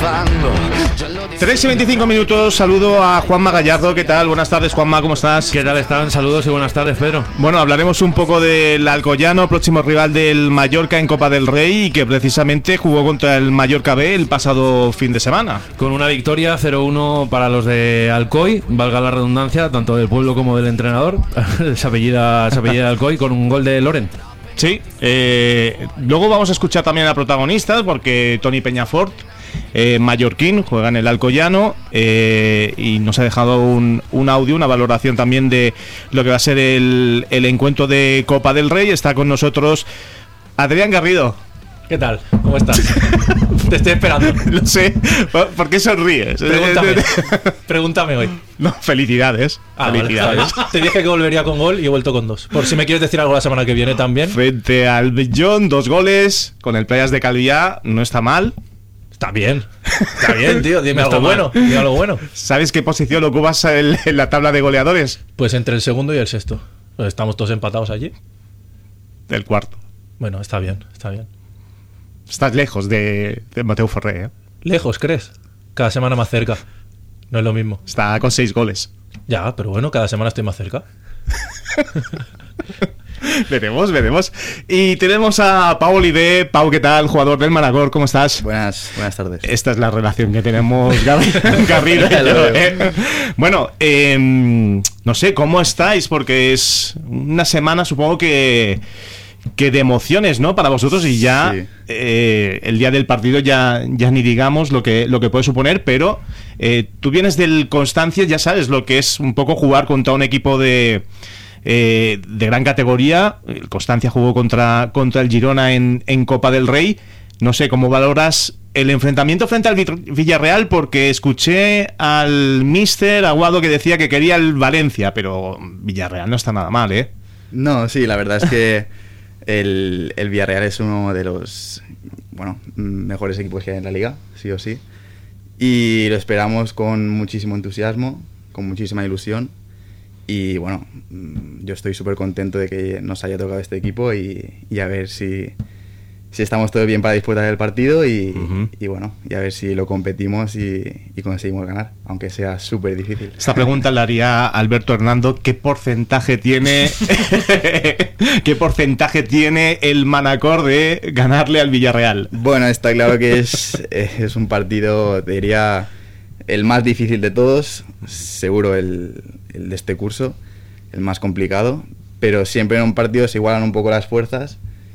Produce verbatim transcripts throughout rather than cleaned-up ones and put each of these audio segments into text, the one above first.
tres y veinticinco minutos, saludo a Juanma Gallardo. ¿Qué tal? Buenas tardes, Juanma, ¿cómo estás? ¿Qué tal están? Saludos y buenas tardes, Pedro. Bueno, hablaremos un poco del Alcoyano, próximo rival del Mallorca en Copa del Rey, y que precisamente jugó contra el Mallorca B el pasado fin de semana. Con una victoria cero uno para los de Alcoy, valga la redundancia, tanto del pueblo como del entrenador. se apellida, se apellida Alcoy, con un gol de Loren. Sí, eh, luego vamos a escuchar también a protagonistas, porque Toni Peñafort, eh, mallorquín, juega en el Alcoyano, eh, y nos ha dejado un, un audio, una valoración también de lo que va a ser el, el encuentro de Copa del Rey. Está con nosotros Adrián Garrido. ¿Qué tal? ¿Cómo estás? Te estoy esperando. Lo sé. ¿Por qué sonríes? Pregúntame. Pregúntame hoy. No, felicidades. Ah, felicidades. Vale. Te dije que volvería con gol y he vuelto con dos. Por si me quieres decir algo la semana que viene también. Frente al Bellón, dos goles. Con el Playas de Calviá, no está mal. Está bien. Está bien, tío. Dime No algo bueno. Dime algo bueno. ¿Sabes qué posición ocupas en, en la tabla de goleadores? Pues entre el segundo y el sexto. Pues estamos todos empatados allí. El cuarto. Bueno, está bien, está bien. Estás lejos de, de Mateu Ferrer, ¿eh? Lejos, ¿crees? Cada semana más cerca. No es lo mismo. Está con seis goles. Ya, pero bueno, cada semana estoy más cerca. Veremos, veremos. Y tenemos a Pau Oliver. Pau, ¿qué tal? Jugador del Manacor, ¿cómo estás? Buenas, buenas tardes. Esta es la relación que tenemos Garrido y yo, ¿eh? Bueno, eh, no sé, ¿cómo estáis? Porque es una semana, supongo que... que de emociones, ¿no? Para vosotros, y ya sí. eh, el día del partido ya, ya ni digamos lo que, lo que puede suponer, pero eh, tú vienes del Constancia, ya sabes lo que es un poco jugar contra un equipo de, eh, de gran categoría. El Constancia jugó contra, contra el Girona en, en Copa del Rey. No sé, ¿cómo valoras el enfrentamiento frente al Villarreal? Porque escuché al míster Aguado que decía que quería el Valencia, pero Villarreal no está nada mal, ¿eh? No, sí, la verdad es que El, el Villarreal es uno de los bueno mejores equipos que hay en la liga, sí o sí, y lo esperamos con muchísimo entusiasmo, con muchísima ilusión, y bueno, yo estoy súper contento de que nos haya tocado este equipo y, y a ver si, si estamos todos bien para disputar el partido y, uh-huh. y bueno, y a ver si lo competimos y, y conseguimos ganar, aunque sea súper difícil. Esta pregunta la haría Alberto Hernando. ¿Qué porcentaje tiene qué porcentaje tiene el Manacor de ganarle al Villarreal? Bueno, está claro que es, es un partido, te diría, el más difícil de todos, seguro el, el de este curso, el más complicado, pero siempre en un partido se igualan un poco las fuerzas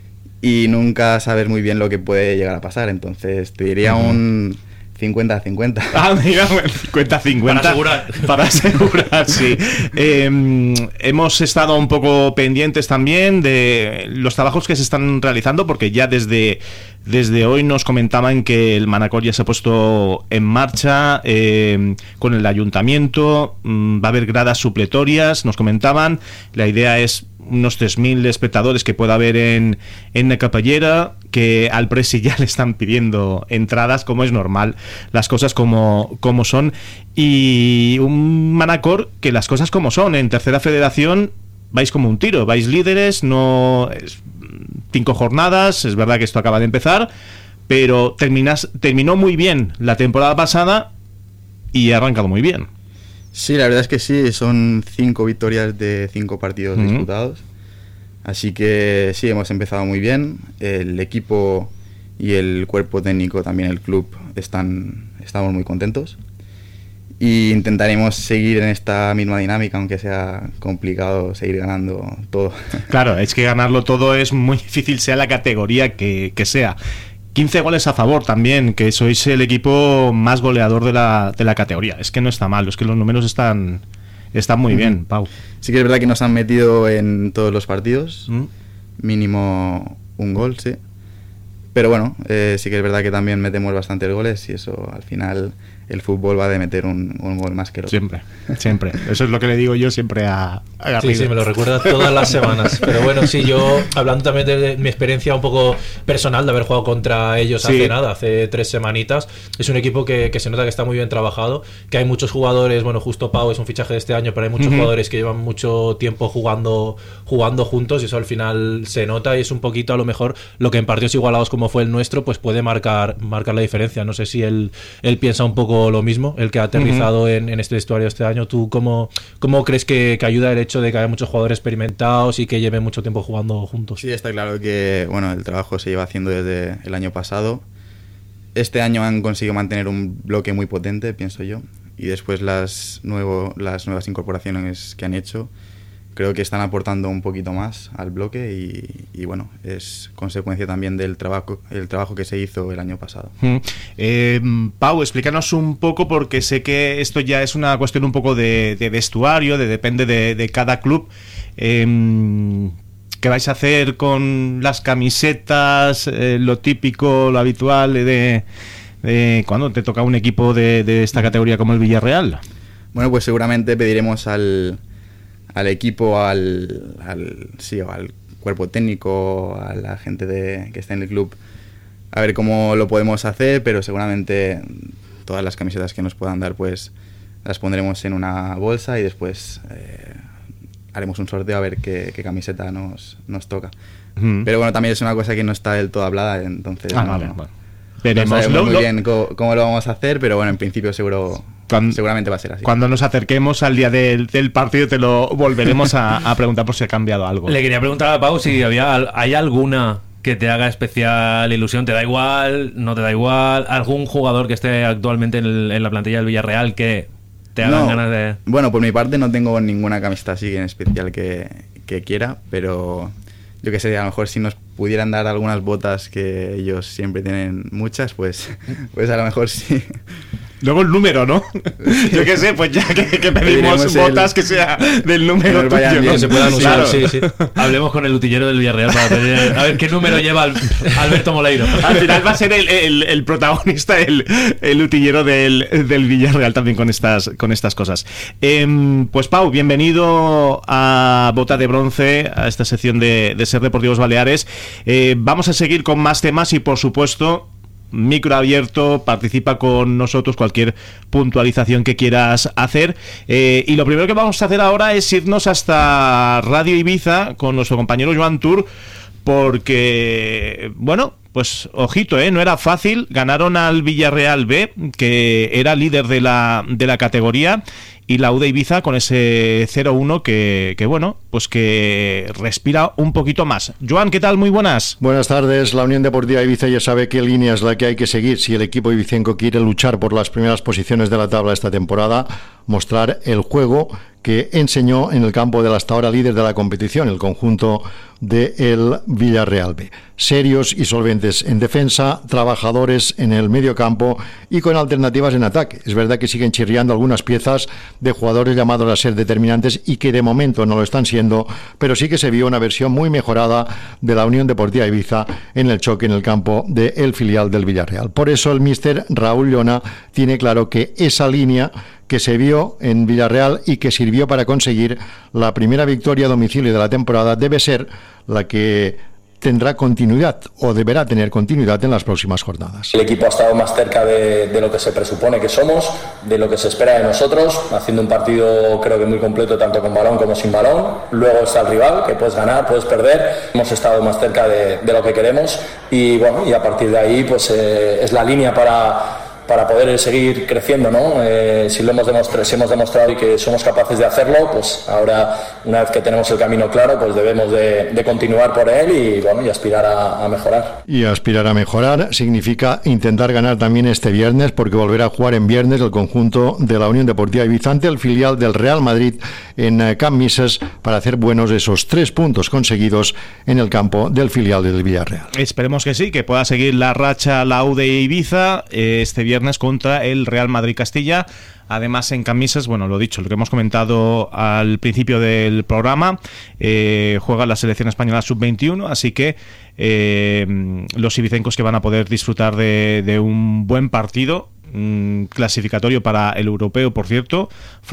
y nunca sabes muy bien lo que puede llegar a pasar, entonces te diría uh-huh. un cincuenta a cincuenta. Ah, mira, cincuenta a cincuenta. Para asegurar. Para asegurar, sí. Eh, hemos estado un poco pendientes también de los trabajos que se están realizando, porque ya desde, desde hoy nos comentaban que el Manacor ya se ha puesto en marcha eh, con el ayuntamiento. Va a haber gradas supletorias, nos comentaban. La idea es unos tres mil espectadores que pueda haber en, en la Capellera, que al Presi ya le están pidiendo entradas, como es normal, las cosas como, como son, y un Manacor que las cosas como son. En tercera federación vais como un tiro, vais líderes, no es, cinco jornadas, es verdad que esto acaba de empezar, pero terminas, terminó muy bien la temporada pasada y ha arrancado muy bien. Sí, la verdad es que sí, son cinco victorias de cinco partidos uh-huh. disputados, así que sí, hemos empezado muy bien, el equipo y el cuerpo técnico, también el club, están, estamos muy contentos y intentaremos seguir en esta misma dinámica, aunque sea complicado seguir ganando todo. Claro, es que ganarlo todo es muy difícil, sea la categoría que, que sea. quince goles a favor también, que sois el equipo más goleador de la, de la categoría. Es que no está mal, es que los números están, están muy mm. bien, Pau. Sí que es verdad que nos han metido en todos los partidos, mm. mínimo un gol, sí. Pero bueno, eh, sí que es verdad que también metemos bastantes goles y eso al final el fútbol va de meter un, un gol más que el otro. Siempre, siempre. Eso es lo que le digo yo siempre a, a Garrido. Sí, sí, me lo recuerda todas las semanas. Pero bueno, sí, yo, hablando también de mi experiencia un poco personal de haber jugado contra ellos sí. hace nada, hace tres semanitas, es un equipo que, que se nota que está muy bien trabajado, que hay muchos jugadores, bueno, justo Pau es un fichaje de este año, pero hay muchos uh-huh. jugadores que llevan mucho tiempo jugando, jugando juntos y eso al final se nota y es un poquito a lo mejor lo que en partidos igualados como como fue el nuestro, pues puede marcar, marcar la diferencia. No sé si él, él piensa un poco lo mismo, el que ha aterrizado uh-huh. en, en este vestuario este año. ¿Tú cómo, cómo crees que, que ayuda el hecho de que haya muchos jugadores experimentados y que lleven mucho tiempo jugando juntos? Sí, está claro que bueno, el trabajo se lleva haciendo desde el año pasado. Este año han conseguido mantener un bloque muy potente, pienso yo, y después las, nuevo, las nuevas incorporaciones que han hecho creo que están aportando un poquito más al bloque y, y bueno, es consecuencia también del trabajo, el trabajo que se hizo el año pasado. Mm. Eh, Pau, explícanos un poco, porque sé que esto ya es una cuestión un poco de, de vestuario, de depende de, de cada club. Eh, ¿Qué vais a hacer con las camisetas? Eh, lo típico, lo habitual de, de cuando te toca un equipo de, de esta categoría como el Villarreal. Bueno, pues seguramente pediremos al, al equipo, al, al, sí, al cuerpo técnico, a la gente de, que está en el club, a ver cómo lo podemos hacer, pero seguramente todas las camisetas que nos puedan dar, pues las pondremos en una bolsa y después Eh, haremos un sorteo a ver qué, qué camiseta nos, nos toca. Uh-huh. Pero bueno, también es una cosa que no está del todo hablada, entonces ah, no, vale, no, bueno. Veremos no sabemos lo, muy lo... bien cómo, cómo lo vamos a hacer, pero bueno, en principio seguro cuando, seguramente va a ser así. Cuando nos acerquemos al día del, del partido te lo volveremos a, a preguntar por si ha cambiado algo. Le quería preguntar a Pau si había hay alguna que te haga especial ilusión. ¿Te da igual? ¿No te da igual? ¿Algún jugador que esté actualmente en, el, en la plantilla del Villarreal que te hagan no, ganas de...? Bueno, por mi parte no tengo ninguna camiseta así en especial que, que quiera, pero yo que sé, a lo mejor si nos pudieran dar algunas botas, que ellos siempre tienen muchas, pues, pues a lo mejor sí. Luego el número, ¿no? Yo qué sé, pues ya que, que pedimos botas el, que sea del número tuyo, ¿no? ¿no? Que se puedan usar, claro. sí, sí. Hablemos con el utillero del Villarreal para pedir, a ver qué número lleva Alberto Moleiro. Al final va a ser el, el, el protagonista, el, el utillero del, del Villarreal también con estas, con estas cosas. Eh, pues Pau, bienvenido a Bota de Bronce, a esta sección de, de Ser Deportivos Baleares. Eh, vamos a seguir con más temas y, por supuesto, micro abierto, participa con nosotros cualquier puntualización que quieras hacer. Eh, y lo primero que vamos a hacer ahora es irnos hasta Radio Ibiza con nuestro compañero Joan Tour, porque, bueno, pues ojito, ¿eh? No era fácil. Ganaron al Villarreal B, que era líder de la, de la categoría, y la U de Ibiza con ese cero uno que, que, bueno, pues que respira un poquito más. Joan, ¿qué tal? Muy buenas. Buenas tardes. La Unión Deportiva Ibiza ya sabe qué línea es la que hay que seguir si el equipo ibicenco quiere luchar por las primeras posiciones de la tabla esta temporada, mostrar el juego que enseñó en el campo del hasta ahora líder de la competición, el conjunto del Villarreal B. Serios y solventes en defensa, trabajadores en el medio campo y con alternativas en ataque. Es verdad que siguen chirriando algunas piezas de jugadores llamados a ser determinantes y que de momento no lo están siendo, pero sí que se vio una versión muy mejorada de la Unión Deportiva Ibiza en el choque en el campo del filial del Villarreal. Por eso el míster Raúl Llona tiene claro que esa línea que se vio en Villarreal y que sirvió para conseguir la primera victoria a domicilio de la temporada debe ser la que tendrá continuidad o deberá tener continuidad en las próximas jornadas. El equipo ha estado más cerca de, de lo que se presupone que somos, de lo que se espera de nosotros, haciendo un partido creo que muy completo tanto con balón como sin balón. Luego está el rival, que puedes ganar, puedes perder. Hemos estado más cerca de, de lo que queremos y bueno, y a partir de ahí pues eh, es la línea para para poder seguir creciendo, ¿no? Eh, si lo hemos demostrado, si hemos demostrado y que somos capaces de hacerlo, pues ahora, una vez que tenemos el camino claro, pues debemos de, de continuar por él y, bueno, y aspirar a, a mejorar. Y aspirar a mejorar significa intentar ganar también este viernes, porque volverá a jugar en viernes el conjunto de la Unión Deportiva Ibiza ante el filial del Real Madrid en Camp Mises para hacer buenos esos tres puntos conseguidos en el campo del filial del Villarreal. Esperemos que sí, que pueda seguir la racha la U de Ibiza este viernes contra el Real Madrid Castilla. Además, en camisas, bueno, lo dicho, lo que hemos comentado al principio del programa, eh, juega la selección española sub veintiuno, así que eh, los ibicencos que van a poder disfrutar de, de un buen partido clasificatorio para el europeo, por cierto,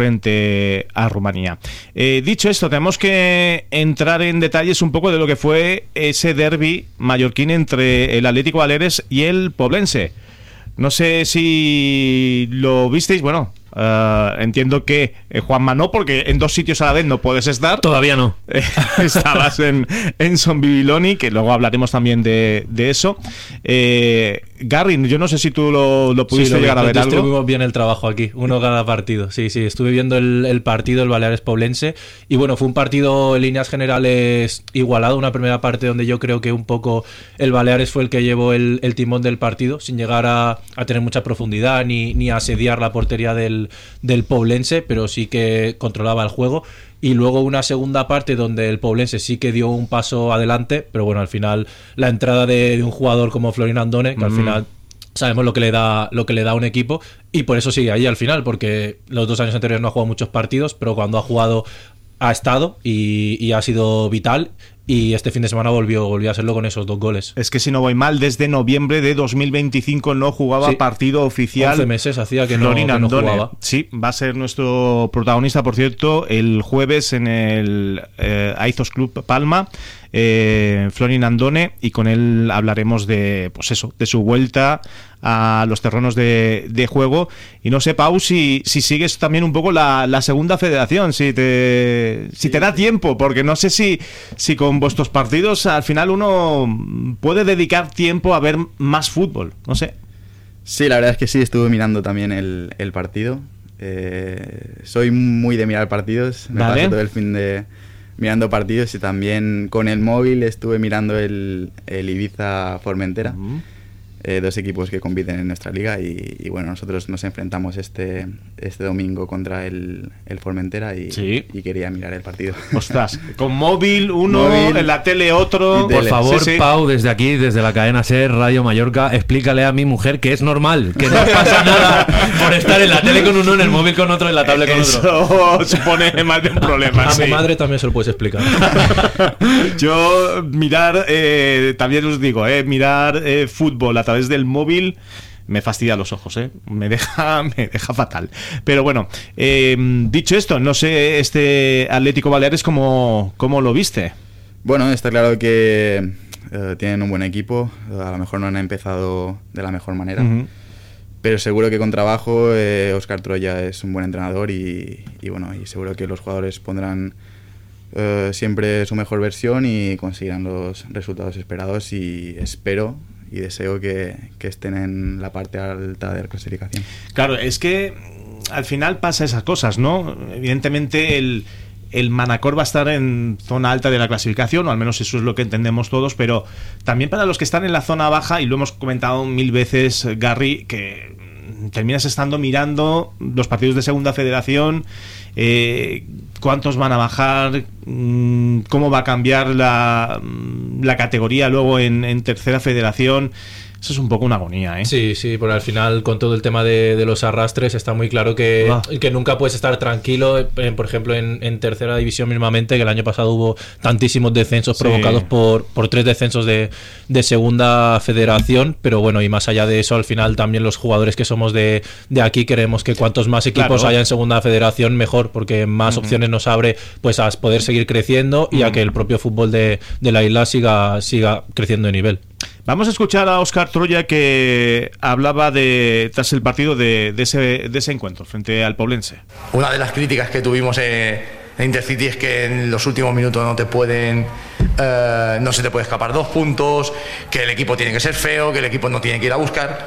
frente a Rumanía. Eh, dicho esto, tenemos que entrar en detalles un poco de lo que fue ese derbi mallorquín entre el Atlético Baleares y el Poblense. No sé si lo visteis, bueno, Uh, entiendo que eh, Juanma no, porque en dos sitios a la vez no puedes estar. Todavía no. Eh, estabas en, en Son Bibiloni, que luego hablaremos también de, de eso. Eh, Gary, yo no sé si tú lo, lo pudiste sí, lo llegar a ver algo. Distribuimos bien el trabajo aquí, uno cada partido. Sí, sí, estuve viendo el, el partido, el Baleares Poblense, y bueno, fue un partido en líneas generales igualado, una primera parte donde yo creo que un poco el Baleares fue el que llevó el, el timón del partido, sin llegar a, a tener mucha profundidad ni, ni a asediar la portería del, del Poblense, pero sí que controlaba el juego. Y luego una segunda parte donde el Poblense sí que dio un paso adelante, pero bueno, al final la entrada de, de un jugador como Florin Andone, que mm. al final sabemos lo que le da lo que le da a un equipo, y por eso sigue ahí al final, porque los dos años anteriores no ha jugado muchos partidos, pero cuando ha jugado ha estado y, y ha sido vital. Y este fin de semana volvió, volvió a hacerlo con esos dos goles. Es que si no voy mal, desde noviembre de dos mil veinticinco no jugaba sí. partido oficial. once meses hacía que no, que no jugaba. Sí, va a ser nuestro protagonista, por cierto, el jueves en el eh, Aizos Club Palma, eh, Florin Andone, y con él hablaremos de, pues eso, de su vuelta a los terrenos de, de juego. Y no sé, Pau, si, si sigues también un poco la, la segunda federación, si te, si sí. te da tiempo, porque no sé si, si con vuestros partidos al final uno puede dedicar tiempo a ver más fútbol, no sé. Sí, la verdad es que sí, estuve mirando también el, el partido. Eh, soy muy de mirar partidos, me ¿Vale? paso todo el fin de mirando partidos, y también con el móvil estuve mirando el, el Ibiza Formentera. Uh-huh. Eh, dos equipos que compiten en nuestra liga, y, y bueno, nosotros nos enfrentamos este, este domingo contra el, el Formentera, y, sí. y quería mirar el partido. Ostras, con móvil uno, móvil, en la tele otro. Por favor, sí, sí. Pau, desde aquí, desde la cadena SER, Radio Mallorca, explícale a mi mujer que es normal, que no pasa nada por estar en la tele con uno, en el móvil con otro, en la tablet con Eso otro. Eso supone más de un problema. A sí. mi madre también se lo puedes explicar. Yo mirar, eh, también os digo, eh, mirar eh, fútbol a través del móvil me fastidia los ojos, ¿eh? me deja me deja fatal. Pero bueno, eh, dicho esto, no sé este Atlético Baleares cómo, cómo lo viste. Bueno, está claro que uh, tienen un buen equipo, a lo mejor no han empezado de la mejor manera, uh-huh. pero seguro que con trabajo eh, Óscar Troya es un buen entrenador, y, y bueno, y seguro que los jugadores pondrán uh, siempre su mejor versión y conseguirán los resultados esperados, y espero y deseo que, que estén en la parte alta de la clasificación. Claro, es que al final pasa esas cosas, ¿no? Evidentemente el, el Manacor va a estar en zona alta de la clasificación, o al menos eso es lo que entendemos todos, pero también para los que están en la zona baja, y lo hemos comentado mil veces, Gary, que terminas estando mirando los partidos de segunda federación, eh, cuántos van a bajar, cómo va a cambiar la, la categoría luego en, en tercera federación. Eso es un poco una agonía, ¿eh? Sí, sí, porque al final con todo el tema de, de los arrastres está muy claro que, ah. que nunca puedes estar tranquilo, eh, por ejemplo en, en tercera división mismamente, que el año pasado hubo tantísimos descensos sí. provocados por, por tres descensos de, de segunda federación, pero bueno, y más allá de eso, al final también los jugadores que somos de, de aquí queremos que cuantos más equipos claro. haya en segunda federación mejor, porque más uh-huh. opciones nos abre pues a poder seguir creciendo y uh-huh. a que el propio fútbol de, de la isla siga, siga creciendo de nivel. Vamos a escuchar a Óscar Troya, que hablaba de tras el partido de, de, ese, de ese encuentro frente al Poblense. Una de las críticas que tuvimos en Intercity es que en los últimos minutos no te pueden eh, no se te puede escapar dos puntos, que el equipo tiene que ser feo, que el equipo no tiene que ir a buscar.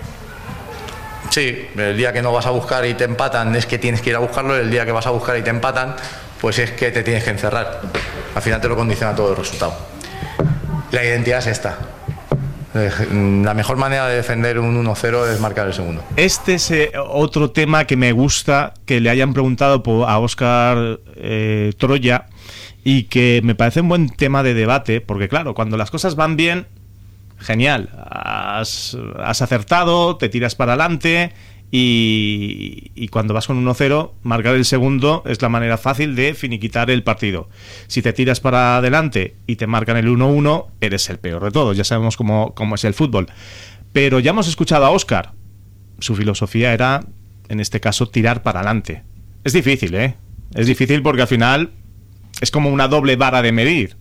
Sí, el día que no vas a buscar y te empatan es que tienes que ir a buscarlo, el día que vas a buscar y te empatan pues es que te tienes que encerrar. Al final te lo condiciona todo el resultado. La identidad es esta. La mejor manera de defender un uno cero es marcar el segundo. Este es eh, otro tema que me gusta que le hayan preguntado a Óscar eh, Troya, y que me parece un buen tema de debate, porque claro, cuando las cosas van bien, genial, has, has acertado, te tiras para adelante, y, y cuando vas con uno cero, marcar el segundo es la manera fácil de finiquitar el partido. Si te tiras para adelante y te marcan el uno uno, eres el peor de todos. Ya sabemos cómo, cómo es el fútbol. Pero ya hemos escuchado a Óscar. Su filosofía era, en este caso, tirar para adelante. Es difícil, ¿eh? Es difícil porque al final es como una doble vara de medir.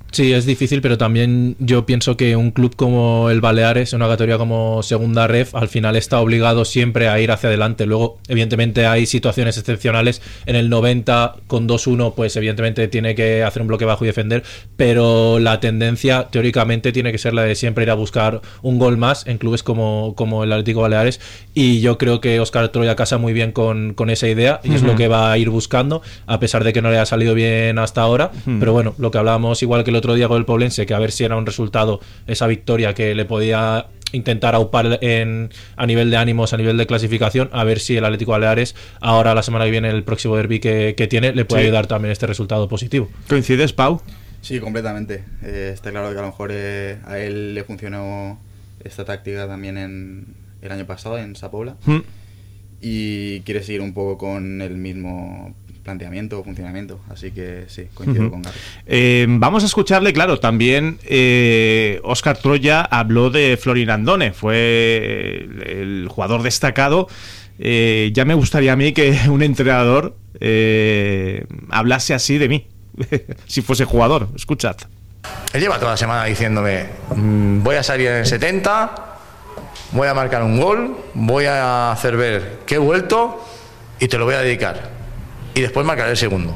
Sí, es difícil, pero también yo pienso que un club como el Baleares, en una categoría como segunda ref, al final está obligado siempre a ir hacia adelante. Luego, evidentemente, hay situaciones excepcionales. En el noventa, con dos uno, pues evidentemente tiene que hacer un bloque bajo y defender, pero la tendencia, teóricamente, tiene que ser la de siempre ir a buscar un gol más en clubes como, como el Atlético Baleares, y yo creo que Óscar Troya casa muy bien con, con esa idea, y uh-huh. es lo que va a ir buscando, a pesar de que no le ha salido bien hasta ahora, uh-huh. pero bueno, lo que hablábamos igual que el otro día con el Poblense, que a ver si era un resultado, esa victoria que le podía intentar aupar en, a nivel de ánimos, a nivel de clasificación, a ver si el Atlético Baleares ahora la semana que viene, el próximo derbi que, que tiene, le puede sí. ayudar también este resultado positivo. ¿Coincides, Pau? Sí, completamente. Eh, está claro que a lo mejor eh, a él le funcionó esta táctica también en el año pasado en Sa Pobla ¿Mm? y quiere seguir un poco con el mismo planteamiento o funcionamiento, así que sí, coincido uh-huh. con Gary. Eh, vamos a escucharle, claro, también eh, Óscar Troya habló de Florin Andone, fue el, el jugador destacado. Eh, ya me gustaría a mí que un entrenador eh, hablase así de mí, si fuese jugador. Escuchad. Él lleva toda la semana diciéndome, mmm, voy a salir en el setenta, voy a marcar un gol, voy a hacer ver que he vuelto y te lo voy a dedicar. Y después marcaré el segundo.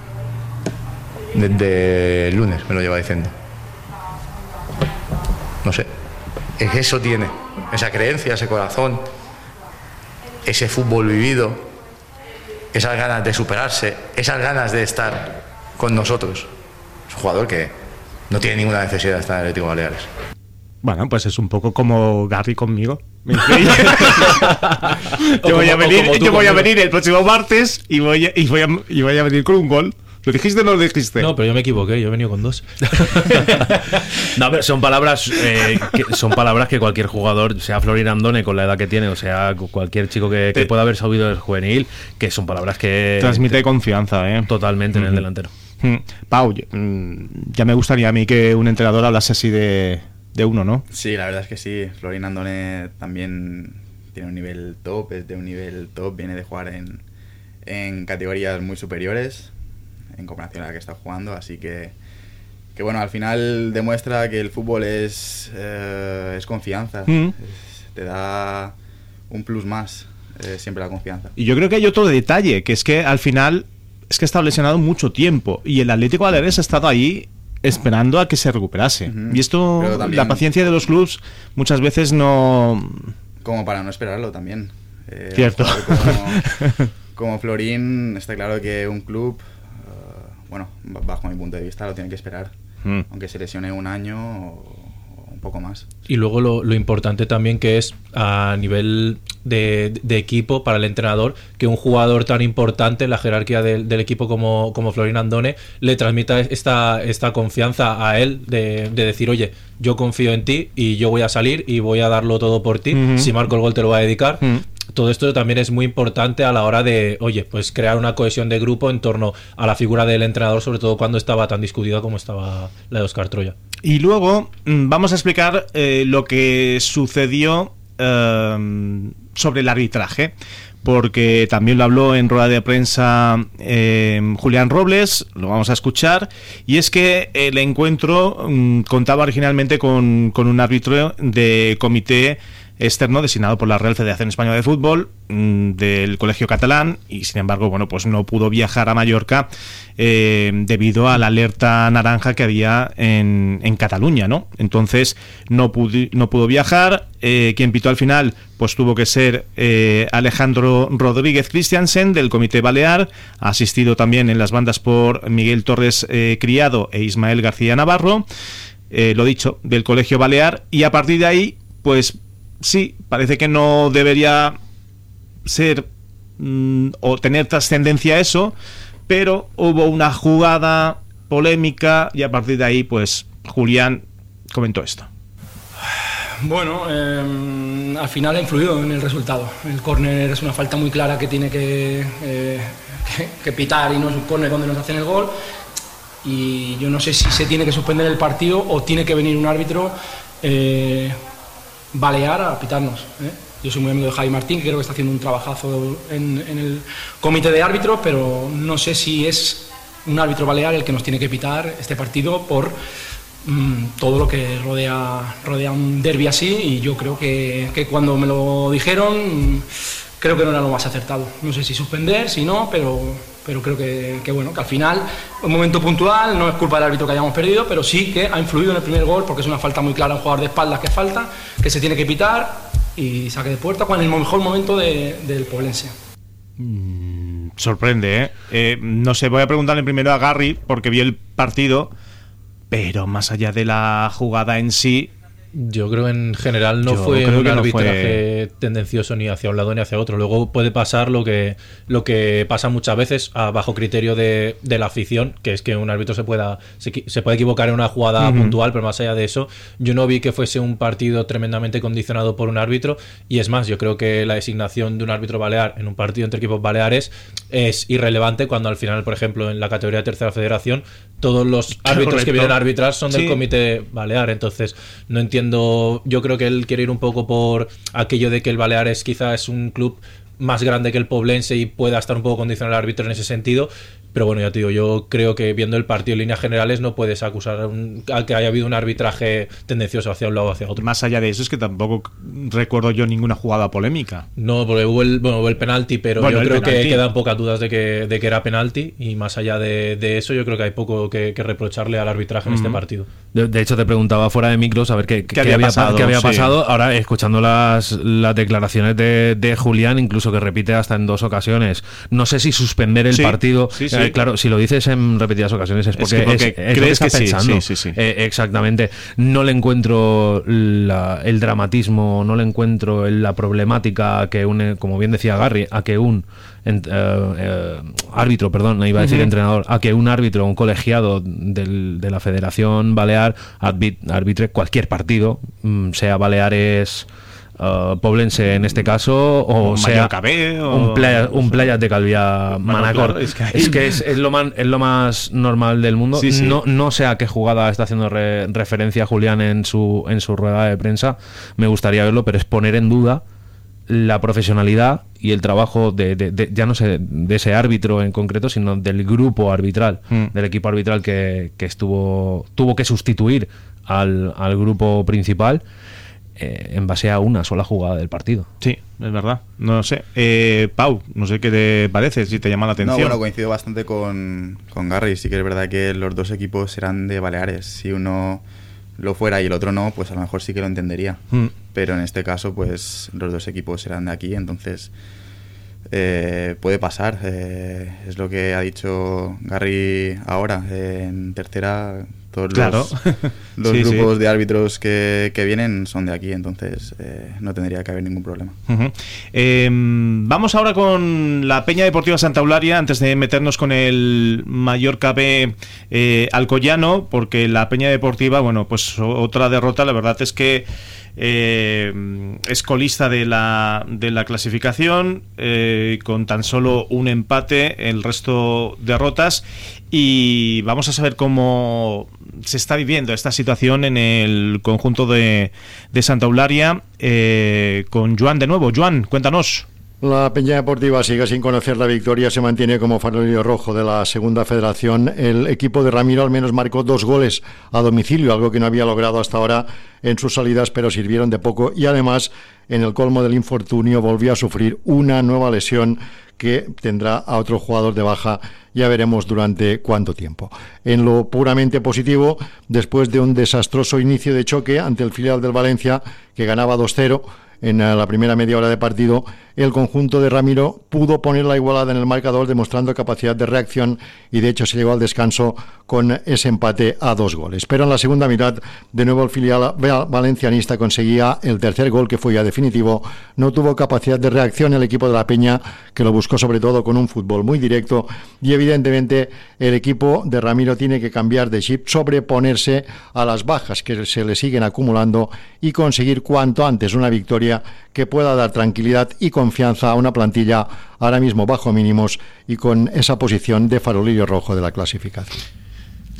Desde el lunes me lo lleva diciendo. No sé. Es que eso tiene. Esa creencia, ese corazón. Ese fútbol vivido. Esas ganas de superarse. Esas ganas de estar con nosotros. Es un jugador que no tiene ninguna necesidad de estar en el Atlético Baleares. Bueno, pues es un poco como Gary conmigo. yo voy a venir, yo voy a venir el próximo martes y voy a, y voy a, y voy a venir con un gol. ¿Lo dijiste o no lo dijiste? No, pero yo me equivoqué, yo he venido con dos. No, pero son palabras eh, que, son palabras que cualquier jugador, sea Florin Andone con la edad que tiene, o sea cualquier chico que, que pueda haber subido del juvenil, que son palabras que transmite te, confianza, ¿eh? Totalmente mm-hmm. en el delantero. Mm. Pau, ya me gustaría a mí que un entrenador hablase así de de uno, ¿no? Sí, la verdad es que sí. Florin Andone también tiene un nivel top, es de un nivel top, viene de jugar en, en categorías muy superiores en comparación a la que está jugando, así que, que bueno, al final demuestra que el fútbol es, eh, es confianza, mm. es, te da un plus más, eh, siempre la confianza. Y yo creo que hay otro detalle, que es que al final es que ha estado lesionado mucho tiempo y el Atlético Baleares ha estado ahí esperando a que se recuperase. Uh-huh. Y esto, también, la paciencia de los clubs muchas veces no... Como para no esperarlo también. Eh, Cierto. Como, como Florin, está claro que un club, uh, bueno, bajo mi punto de vista, lo tiene que esperar. Mm. Aunque se lesione un año o, o un poco más. Y luego lo, lo importante también que es a nivel de, de equipo para el entrenador, que un jugador tan importante en la jerarquía del, del equipo como, como Florin Andone le transmita esta, esta confianza a él de, de decir, oye, yo confío en ti y yo voy a salir y voy a darlo todo por ti, uh-huh. si marco el gol te lo voy a dedicar. Uh-huh. Todo esto también es muy importante a la hora de, oye, pues crear una cohesión de grupo en torno a la figura del entrenador, sobre todo cuando estaba tan discutida como estaba la de Óscar Troya. Y luego vamos a explicar eh, lo que sucedió eh, sobre el arbitraje, porque también lo habló en rueda de prensa eh, Julián Robles, lo vamos a escuchar, y es que el encuentro mm, contaba originalmente con, con un árbitro de comité externo designado por la Real Federación Española de Fútbol mmm, del Colegio Catalán, y sin embargo, bueno, pues no pudo viajar a Mallorca eh, debido a la alerta naranja que había en, en Cataluña, ¿no? Entonces no pudo, no pudo viajar. Eh, quien pitó al final pues tuvo que ser eh, Alejandro Rodríguez Christiansen del Comité Balear, asistido también en las bandas por Miguel Torres eh, Criado e Ismael García Navarro, eh, lo dicho, del Colegio Balear, y a partir de ahí, pues sí, parece que no debería ser mmm, o tener trascendencia eso, pero hubo una jugada polémica y a partir de ahí, pues Julián comentó esto. Bueno, eh, al final ha influido en el resultado. El córner es una falta muy clara que tiene que, eh, que, que pitar y no es un córner donde nos hacen el gol. Y yo no sé si se tiene que suspender el partido o tiene que venir un árbitro eh, balear a pitarnos. ¿eh? Yo soy muy amigo de Javi Martín, que creo que está haciendo un trabajazo en, en el comité de árbitros, pero no sé si es un árbitro balear el que nos tiene que pitar este partido por mmm, todo lo que rodea, rodea un derbi así, y yo creo que, que cuando me lo dijeron, creo que no era lo más acertado. No sé si suspender, si no, pero, pero creo que, que bueno, que al final, un momento puntual, no es culpa del árbitro que hayamos perdido, pero sí que ha influido en el primer gol, porque es una falta muy clara, un jugador de espaldas que falta, que se tiene que pitar y saque de puerta, cuando en el mejor momento de, del Poblense. Mm, sorprende, ¿eh? ¿eh? No sé, voy a preguntarle primero a Garry, porque vi el partido, pero más allá de la jugada en sí, yo creo en general no Yo fue creo un que no arbitraje fue... tendencioso ni hacia un lado ni hacia otro. Luego puede pasar lo que, lo que pasa muchas veces a bajo criterio de, de la afición, que es que un árbitro se pueda se, se puede equivocar en una jugada uh-huh. puntual, pero más allá de eso, yo no vi que fuese un partido tremendamente condicionado por un árbitro, y es más, yo creo que la designación de un árbitro balear en un partido entre equipos baleares es irrelevante cuando al final, por ejemplo, en la categoría de tercera federación, todos los árbitros Correcto. que vienen a arbitrar son del sí. comité balear. Entonces no entiendo, yo creo que él quiere ir un poco por aquello de que el Baleares quizá es un club más grande que el Poblense y pueda estar un poco condicionado al árbitro en ese sentido. Pero bueno, ya te digo, yo creo que viendo el partido en líneas generales no puedes acusar a, un, a que haya habido un arbitraje tendencioso hacia un lado o hacia otro. Más allá de eso, es que tampoco recuerdo yo ninguna jugada polémica. No, porque hubo el, bueno, hubo el penalti, pero bueno, yo creo penalti. que quedan pocas dudas de que, de que era penalti, y más allá de, de eso yo creo que hay poco que, que reprocharle al arbitraje mm-hmm. en este partido. De, de hecho, te preguntaba fuera de micros a ver qué, qué, qué había pasado. Qué había sí. pasado. Ahora, escuchando las, las declaraciones de, de Julián, incluso que repite hasta en dos ocasiones, no sé si suspender el sí. partido. Sí, sí. Eh, claro, si lo dices en repetidas ocasiones es porque, es, porque es, es crees lo que, que pensando. Sí, sí, sí. Eh, exactamente. No le encuentro la, el dramatismo, no le encuentro la problemática que une, como bien decía Garry, a que un en, uh, uh, árbitro, perdón, iba a decir uh-huh. entrenador, a que un árbitro, un colegiado del, de la Federación Balear arbitre cualquier partido, sea Baleares Uh, Poblense en este caso, o, o sea Cabé, o... un playa, un Playas de Calviá Manacor. Claro, es que, hay... es, que es, es, lo man, es lo más normal del mundo. Sí, sí. No, no sé a qué jugada está haciendo re, referencia Julián en su, en su rueda de prensa, me gustaría verlo, pero es poner en duda la profesionalidad y el trabajo de, de, de ya no sé de ese árbitro en concreto, sino del grupo arbitral, mm. del equipo arbitral que, que estuvo tuvo que sustituir al, al grupo principal eh, en base a una sola jugada del partido. Sí, es verdad. No sé. Eh, Pau, no sé qué te parece, si te llama la atención. No, bueno, coincido bastante con, con Garry. Sí que es verdad que los dos equipos serán de Baleares. Si uno lo fuera y el otro no, pues a lo mejor sí que lo entendería. Mm. Pero en este caso, pues los dos equipos serán de aquí, entonces eh, puede pasar. Eh, es lo que ha dicho Garry ahora. Eh, en tercera, todos claro. los, los sí, grupos sí. de árbitros que, que vienen son de aquí, entonces eh, no tendría que haber ningún problema. Uh-huh. Eh, vamos ahora con la Peña Deportiva Santa Eulalia, antes de meternos con el Mallorca B eh, Alcoyano, porque la Peña Deportiva, bueno, pues otra derrota, la verdad es que Eh, es colista de la, de la clasificación, eh, con tan solo un empate, el resto derrotas, y vamos a saber cómo se está viviendo esta situación en el conjunto de, de Santa Eulalia, eh, con Joan de nuevo. Joan, cuéntanos. La Peña Deportiva sigue sin conocer la victoria, se mantiene como farolillo rojo de la segunda federación. El equipo de Ramiro al menos marcó dos goles a domicilio, algo que no había logrado hasta ahora en sus salidas, pero sirvieron de poco, y además en el colmo del infortunio volvió a sufrir una nueva lesión que tendrá a otro jugador de baja, ya veremos durante cuánto tiempo. En lo puramente positivo, después de un desastroso inicio de choque ante el filial del Valencia, que ganaba dos cero en la primera media hora de partido, el conjunto de Ramiro pudo poner la igualada en el marcador, demostrando capacidad de reacción, y de hecho se llegó al descanso con ese empate a dos goles. Pero en la segunda mitad, de nuevo el filial valencianista conseguía el tercer gol, que fue ya definitivo. No tuvo capacidad de reacción el equipo de la Peña, que lo buscó sobre todo con un fútbol muy directo, y evidentemente el equipo de Ramiro tiene que cambiar de chip, sobreponerse a las bajas que se le siguen acumulando y conseguir cuanto antes una victoria que pueda dar tranquilidad y confianza a una plantilla ahora mismo bajo mínimos y con esa posición de farolillo rojo de la clasificación.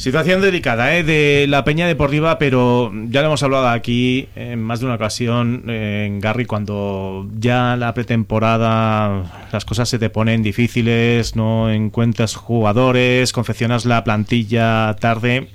Situación delicada, ¿eh? De la Peña Deportiva, pero ya lo hemos hablado aquí en más de una ocasión, eh, en Garry, cuando ya la pretemporada las cosas se te ponen difíciles, no encuentras jugadores, confeccionas la plantilla tarde.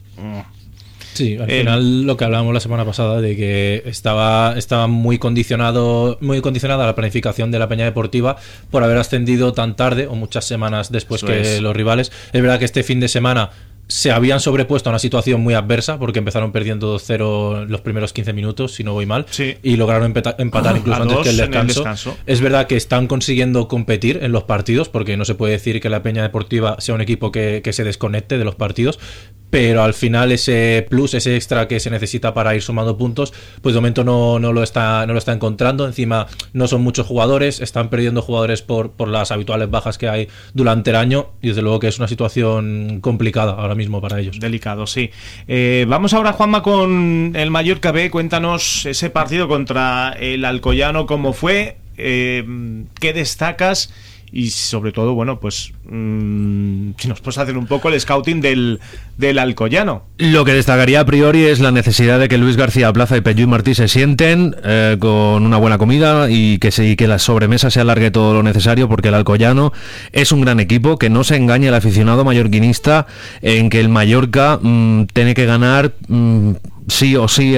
Sí, al eh, final lo que hablábamos la semana pasada de que estaba, estaba muy condicionado, muy condicionada la planificación de la Peña Deportiva por haber ascendido tan tarde o muchas semanas después que es. los rivales. Es verdad que este fin de semana se habían sobrepuesto a una situación muy adversa porque empezaron perdiendo dos cero los primeros quince minutos, si no voy mal, sí. y lograron empatar, empatar incluso antes que el descanso. el descanso. Es verdad que están consiguiendo competir en los partidos, porque no se puede decir que la Peña Deportiva sea un equipo que, que se desconecte de los partidos, pero al final ese plus, ese extra que se necesita para ir sumando puntos, pues de momento no, no, lo, está, no lo está encontrando. Encima no son muchos jugadores, están perdiendo jugadores por, por las habituales bajas que hay durante el año, y desde luego que es una situación complicada ahora mismo para ellos. Delicado, sí. Eh, vamos ahora, Juanma, con el Mallorca B. Cuéntanos ese partido contra el Alcoyano, cómo fue, eh, qué destacas y sobre todo, bueno, pues mmm, si nos puedes hacer un poco el scouting del, del Alcoyano. Lo que destacaría a priori es la necesidad de que Luis García Plaza y Pelluy Martí se sienten eh, con una buena comida y que, se, y que la sobremesa se alargue todo lo necesario, porque el Alcoyano es un gran equipo. Que no se engañe el aficionado mallorquinista en que el Mallorca mmm, tiene que ganar mmm, sí o sí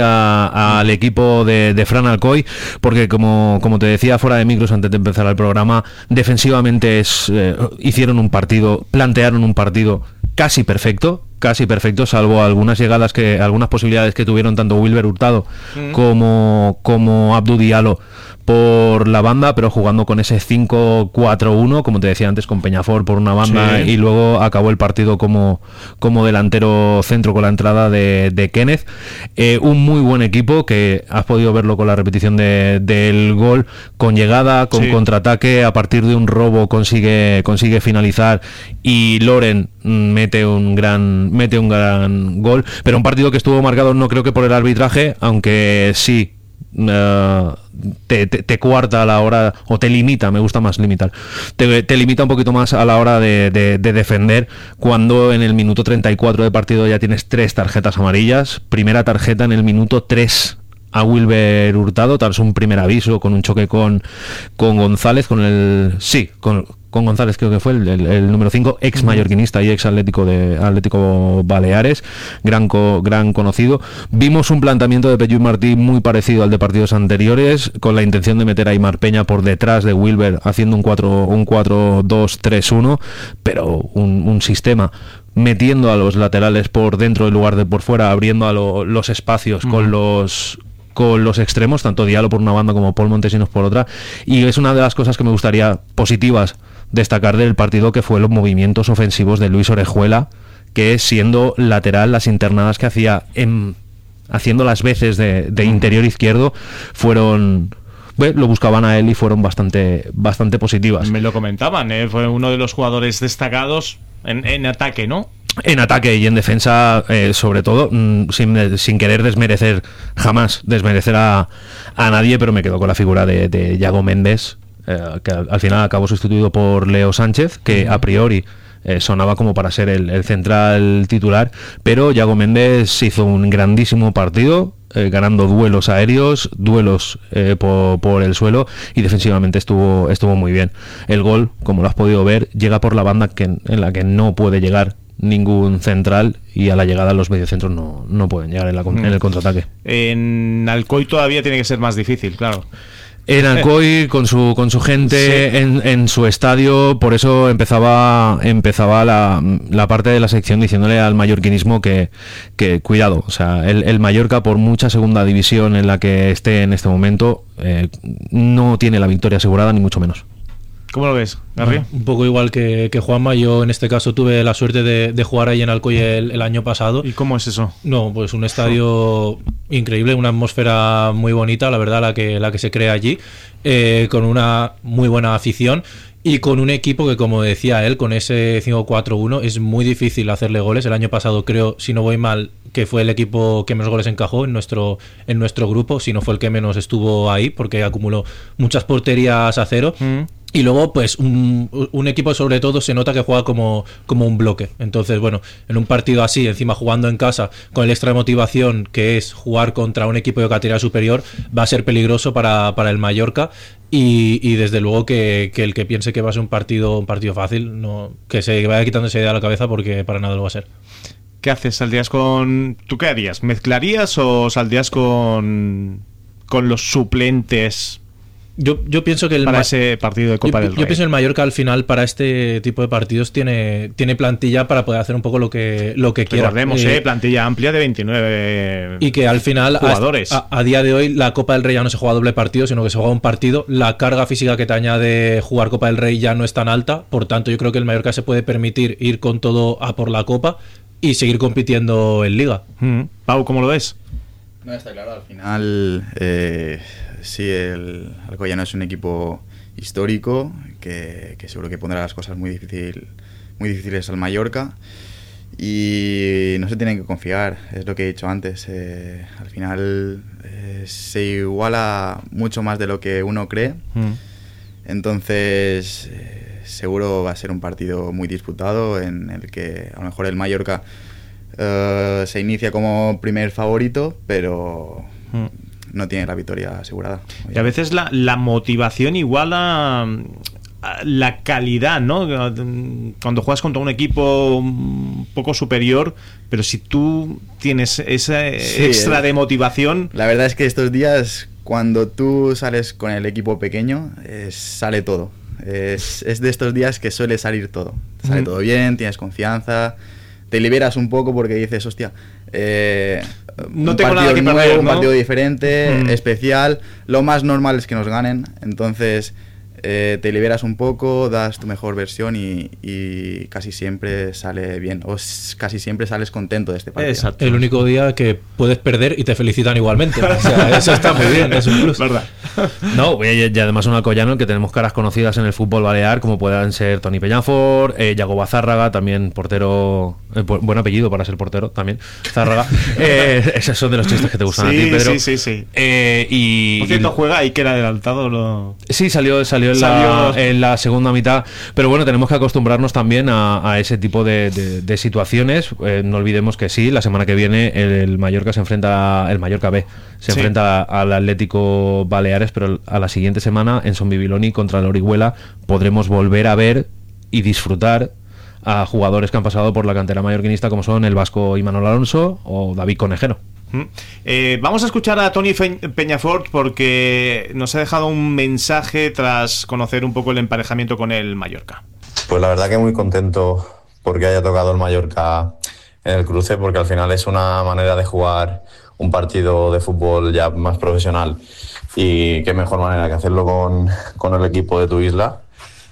al equipo de, de Fran Alcoy, porque como, como te decía fuera de micros antes de empezar el programa, defensivamente es, eh, hicieron un partido, plantearon un partido casi perfecto, casi perfecto, salvo algunas llegadas, que algunas posibilidades que tuvieron tanto Wilber Hurtado mm. como, como Abdou Diallo por la banda, pero jugando con ese cinco cuatro uno, como te decía antes, con Peñafort por una banda, sí. y luego acabó el partido como, como delantero centro con la entrada de, de Kenneth. Eh, un muy buen equipo, que has podido verlo con la repetición de, del gol, con llegada, con sí. contraataque, a partir de un robo consigue, consigue finalizar, y Loren mete un gran mete un gran gol, pero un partido que estuvo marcado no creo que por el arbitraje, aunque sí Uh, te, te, te cuarta a la hora, o te limita, me gusta más limitar, te, te limita un poquito más a la hora de, de, de defender, cuando en el minuto treinta y cuatro de partido ya tienes tres tarjetas amarillas. Primera tarjeta en el minuto tres a Wilber Hurtado tras un primer aviso con un choque con, con González, con el sí, con con González creo que fue el, el, el número cinco, ex mallorquinista y ex atlético de Atlético Baleares, gran co, gran conocido. Vimos un planteamiento de Pelluy Martí muy parecido al de partidos anteriores, con la intención de meter a Aimar Peña por detrás de Wilber, haciendo un cuatro dos tres uno, pero un, un sistema metiendo a los laterales por dentro en lugar de por fuera, abriendo a lo, los espacios uh-huh. con los con los extremos, tanto Diallo por una banda como Paul Montesinos por otra. Y es una de las cosas que me gustaría positivas destacar del partido, que fue los movimientos ofensivos de Luis Orejuela, que siendo lateral, las internadas que hacía en, haciendo las veces de, de interior izquierdo fueron, bueno, lo buscaban a él y fueron bastante bastante positivas. Me lo comentaban, ¿eh? Fue uno de los jugadores destacados en, en ataque, ¿no? En ataque y en defensa, eh, sobre todo, mmm, sin, sin querer desmerecer, jamás desmerecer a, a nadie, pero me quedo con la figura de, de Yago Méndez, eh, que al, al final acabó sustituido por Leo Sánchez, que a priori eh, sonaba como para ser el, el central titular, pero Yago Méndez hizo un grandísimo partido, eh, ganando duelos aéreos, duelos eh, por, por el suelo, y defensivamente estuvo, estuvo muy bien. El gol, como lo has podido ver, llega por la banda que, en la que no puede llegar ningún central, y a la llegada los mediocentros no, no pueden llegar en, la, en el contraataque. En Alcoy todavía tiene que ser más difícil, claro. En Alcoy, con su con su gente, sí. en, en su estadio, por eso empezaba empezaba la, la parte de la sección diciéndole al mallorquinismo que, que cuidado, o sea, el, el Mallorca, por mucha segunda división en la que esté en este momento, eh, no tiene la victoria asegurada, ni mucho menos. ¿Cómo lo ves, Garry? Bueno, un poco igual que, que Juanma. Yo en este caso tuve la suerte de, de jugar ahí en Alcoy el, el año pasado. ¿Y cómo es eso? No, pues un estadio increíble, una atmósfera muy bonita, la verdad, la que, la que se crea allí, eh, con una muy buena afición y con un equipo que, como decía él, con ese cinco cuatro uno es muy difícil hacerle goles. El año pasado, creo, si no voy mal, que fue el equipo que menos goles encajó en nuestro, en nuestro grupo, si no fue el que menos estuvo ahí, porque acumuló muchas porterías a cero. Mm. Y luego, pues, un, un equipo sobre todo se nota que juega como, como un bloque. Entonces, bueno, en un partido así, encima jugando en casa, con el extra de motivación que es jugar contra un equipo de categoría superior, va a ser peligroso para, para el Mallorca. Y, y desde luego que, que el que piense que va a ser un partido, un partido fácil, no, que se vaya quitando esa idea a la cabeza, porque para nada lo va a ser. ¿Qué haces? ¿Saldrías con...? ¿Tú qué harías? ¿Mezclarías o saldrías con, con los suplentes? Yo, yo pienso que el para Ma- ese partido de Copa yo, del Rey. Yo pienso que el Mallorca al final para este tipo de partidos tiene, tiene plantilla para poder hacer un poco lo que, lo que quiera. Recordemos, eh, eh, plantilla amplia de veintinueve y que al final jugadores. A, a día de hoy la Copa del Rey ya no se juega doble partido, sino que se juega un partido. La carga física que te añade jugar Copa del Rey ya no es tan alta. Por tanto, yo creo que el Mallorca se puede permitir ir con todo a por la Copa y seguir compitiendo en Liga. Mm. Pau, ¿cómo lo ves? No, está claro, al final eh, sí, el Alcoyano es un equipo histórico que, que seguro que pondrá las cosas muy, difícil, muy difíciles al Mallorca y no se tienen que confiar, es lo que he dicho antes. Eh, al final eh, se iguala mucho más de lo que uno cree, mm. entonces eh, seguro va a ser un partido muy disputado en el que a lo mejor el Mallorca Uh, se inicia como primer favorito, pero mm. no tiene la victoria asegurada. Y a veces la, la motivación iguala a la calidad, ¿no? Cuando juegas contra un equipo un poco superior, pero si tú tienes esa sí, extra el, de motivación... La verdad es que estos días, cuando tú sales con el equipo pequeño, eh, sale todo. Es, es de estos días que suele salir todo. Sale mm. todo bien, tienes confianza... Te liberas un poco porque dices, hostia, eh, no un tengo partido nada que nuevo, perder, ¿no? Un partido diferente, mm. especial. Lo más normal es que nos ganen. Entonces eh, te liberas un poco, das tu mejor versión y, y casi siempre sale bien. O s- casi siempre sales contento de este partido. Exacto. El único día que puedes perder y te felicitan igualmente. O sea, eso está muy bien, es un plus. ¿Verdad? No, y, y además un Alcoyano que tenemos caras conocidas en el fútbol balear, como puedan ser Toni Peñafort, eh, Yagoba Zárraga, también portero, eh, bu- buen apellido para ser portero, también, Zárraga. eh, esos son de los chistes que te gustan sí, a ti, Pedro. Sí, sí, sí. Eh, y, Por cierto, y, juega ahí que era adelantado. Lo... Sí, salió, salió, en, salió... La, en la segunda mitad, pero bueno, tenemos que acostumbrarnos también a, a ese tipo de, de, de situaciones. Eh, no olvidemos que sí, la semana que viene el, el Mallorca se enfrenta, el Mallorca B, se sí. enfrenta al Atlético Baleares, pero a la siguiente semana en Son Bibiloni contra el Orihuela podremos volver a ver y disfrutar a jugadores que han pasado por la cantera mallorquinista, como son el vasco Imanol Alonso o David Conejero. Eh, vamos a escuchar a Toni Peñafort porque nos ha dejado un mensaje tras conocer un poco el emparejamiento con el Mallorca. Pues la verdad que muy contento porque haya tocado el Mallorca en el cruce, porque al final es una manera de jugar un partido de fútbol ya más profesional y qué mejor manera que hacerlo con, con el equipo de tu isla.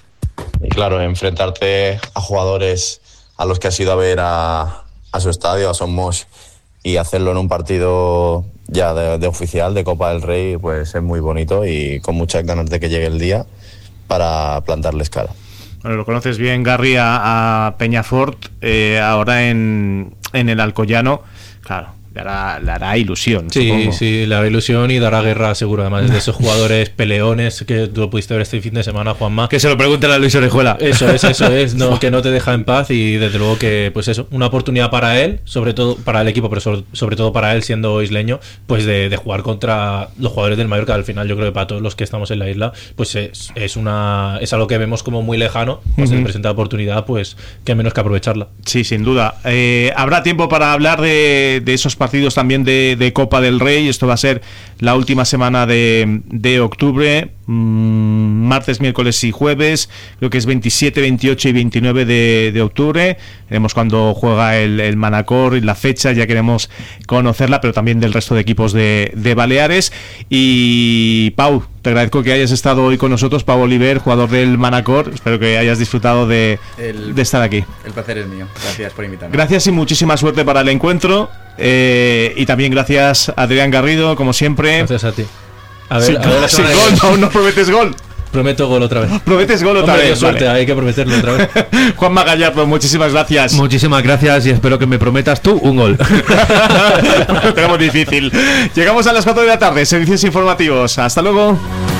Y claro, enfrentarte a jugadores a los que has ido a ver a, a su estadio, a Son Moix, y hacerlo en un partido ya de, de oficial de Copa del Rey, pues es muy bonito y con muchas ganas de que llegue el día para plantarles cara. Bueno, lo conoces bien, Garry, a, a Peñafort, eh, ahora en, en el Alcoyano, claro. Le hará, le hará ilusión. Sí, supongo. sí, le hará ilusión y dará guerra seguro. Además, de esos jugadores peleones que tú lo pudiste ver este fin de semana, Juanma. Que se lo pregunten a Luis Orejuela. Eso es, eso es, no, que no te deja en paz y desde luego que, pues eso, una oportunidad para él, sobre todo para el equipo, pero sobre, sobre todo para él siendo isleño, pues de, de jugar contra los jugadores del Mallorca. Al final, yo creo que para todos los que estamos en la isla, pues es, es una es algo que vemos como muy lejano. Pues uh-huh. Se presenta la oportunidad, pues que menos que aprovecharla. Sí, sin duda. Eh, habrá tiempo para hablar de, de esos partidos también de, de Copa del Rey. Esto va a ser la última semana de, de octubre, mmm, martes, miércoles y jueves. Creo que es veintisiete, veintiocho y veintinueve de, de octubre. Veremos cuando juega el, el Manacor y la fecha, ya queremos conocerla, pero también del resto de equipos de, de Baleares. Y Pau, te agradezco que hayas estado hoy con nosotros. Pau Oliver, jugador del Manacor. Espero que hayas disfrutado de, el, de estar aquí. El placer es mío. Gracias por invitarme. Gracias y muchísima suerte para el encuentro. Eh, y también gracias a Adrián Garrido, como siempre. Gracias a ti. A ver, sin, a ver sin gol, no, no prometes gol. Prometo gol otra vez. Prometes gol otra Hombre, vez. Suerte, vale. Hay que prometerlo otra vez. Juanma Gallardo, muchísimas gracias. Muchísimas gracias y espero que me prometas tú un gol. Lo tenemos difícil. Llegamos a las cuatro de la tarde, servicios informativos. Hasta luego.